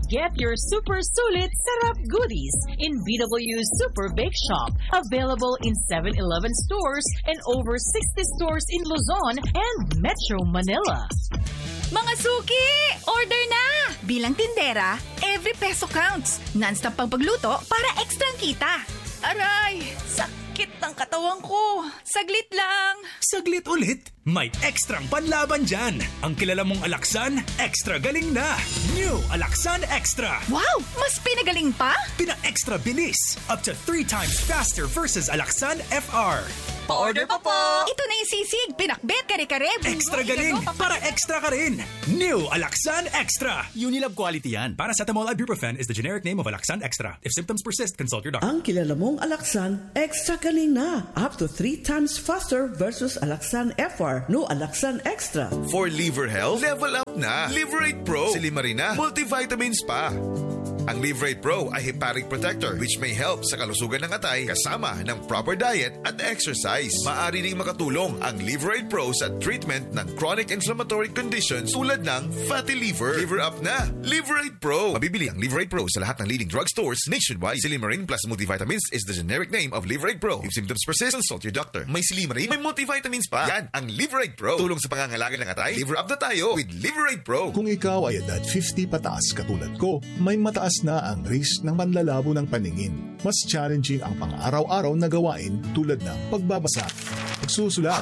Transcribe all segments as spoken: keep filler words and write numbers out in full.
Get your super sulit sarap goodies in B W Super Bake Shop. Available in seven eleven stores and over sixty stores in Luzon and Metro Manila. Mga suki! Order na! Bilang tindera, every peso counts. Non-stop pang pagluto para extra kita. Aray! Sakit ng katawan ko. Saglit lang. Saglit ulit? May ekstrang panlaban dyan. Ang kilala mong Alaxan, extra galing na. New Alaxan Extra. Wow! Mas pinagaling pa? Pina-extra bilis. Up to three times faster versus Alaxan F R. Pa-order pa po! Ito na yung sisig, pinakbet, kare-kare. Extra galing, para extra ka rin. New Alaxan Extra. Unilab quality yan. Paracetamol Ibuprofen is the generic name of Alaxan Extra. If symptoms persist, consult your doctor. Ang kilala mong Alaxan, extra galing na. Up to three times faster versus Alaxan F R. No Alaxan Extra. For liver health, level up na. Liverate Pro. Silimarina, multivitamins pa. Ang Liverate Pro ay hepatic protector which may help sa kalusugan ng atay kasama ng proper diet at exercise. Maaari ring makatulong ang Liverate Pro sa treatment ng chronic inflammatory conditions tulad ng fatty liver. Liver up na. Liverate Pro. Mabibili ang Liverate Pro sa lahat ng leading drugstores nationwide. Silimarin plus multivitamins is the generic name of Liverate Pro. If symptoms persist, consult your doctor. May Silimarin, may multivitamins pa. Yan ang Liverate Pro. Tulong sa pangangalaga ng atay. Liver up na tayo with Liverate Pro. Kung ikaw ay edad fifty pataas katulad ko, may mataas na ang risk ng panlalabo ng paningin. Mas challenging ang pang-araw-araw na gawain tulad ng pagbabasa, pagsusulat,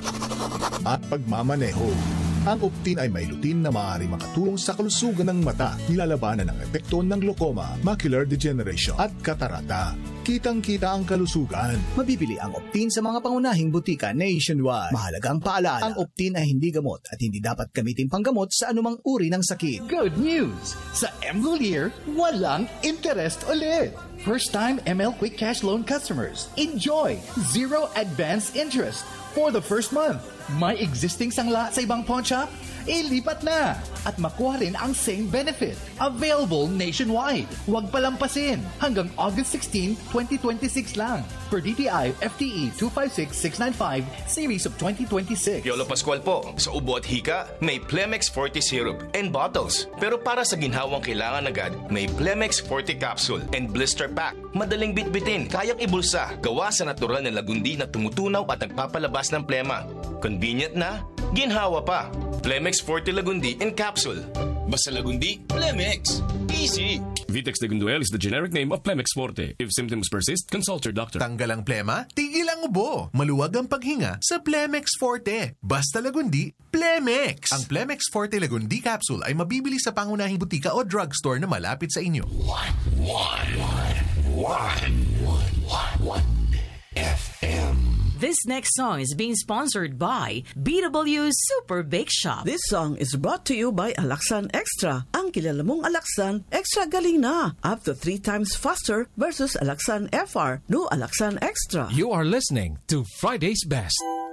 at pagmamaneho. Ang Optin ay may lutin na maaari makatulong sa kalusugan ng mata, nilalabanan ng epekto ng glaucoma, macular degeneration at katarata. Kitang-kita ang kalusugan. Mabibili ang Optin sa mga pangunahing butika nationwide. Mahalagang paalala, ang Optin ay hindi gamot at hindi dapat gamitin panggamot sa anumang uri ng sakit. Good news! Sa M. Golier, walang interest ulit. First-time M L Quick Cash Loan customers, enjoy zero advance interest for the first month. May existing sangla sa ibang pawn shop? Ilipat na at makuha rin ang same benefit. Available nationwide. Huwag palampasin. Hanggang August sixteenth, twenty twenty-six lang. Per D T I F T E two five six six nine five Series of twenty twenty-six. Piolo Pascual po. Sa ubo at hika, may Plemex forty syrup and bottles. Pero para sa ginhawang kailangan agad, may Plemex forty capsule and blister pack. Madaling bitbitin, kayang ibulsa. Gawa sa natural na lagundi na tumutunaw at nagpapalabas ng plema. Convenient na, ginhawa pa. Plemex forty Lagundi in capsule. Basta Lagundi, Plemex. Easy. Vitex Legunduel is the generic name of Plemex Forte. If symptoms persist, consult your doctor. Tanggal ang plema, tigil ang ubo. Maluwag ang paghinga sa Plemex Forte. Basta Lagundi, Plemex. Ang Plemex Forte Lagundi capsule ay mabibili sa pangunahing butika o drugstore na malapit sa inyo. One, one, one, one, one, one, one, F M. This next song is being sponsored by B W Super Bake Shop. This song is brought to you by Alaxan Extra. Ang kilala mong Alaxan, extra galing na. Up to three times faster versus Alaxan F R. No Alaxan Extra. You are listening to Friday's Best.